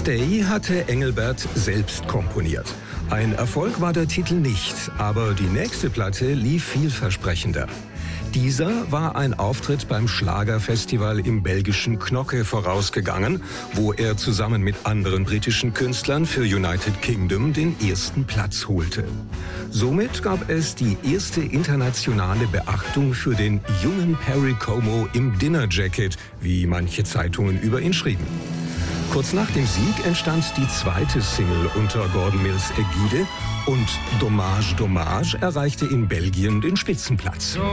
Stay hatte Engelbert selbst komponiert. Ein Erfolg war der Titel nicht, aber die nächste Platte lief vielversprechender. Dieser war ein Auftritt beim Schlagerfestival im belgischen Knocke vorausgegangen, wo er zusammen mit anderen britischen Künstlern für United Kingdom den ersten Platz holte. Somit gab es die erste internationale Beachtung für den jungen Perry Como im Dinner Jacket, wie manche Zeitungen über ihn schrieben. Kurz nach dem Sieg entstand die zweite Single unter Gordon Mills' Ägide und Dommage Dommage erreichte in Belgien den Spitzenplatz.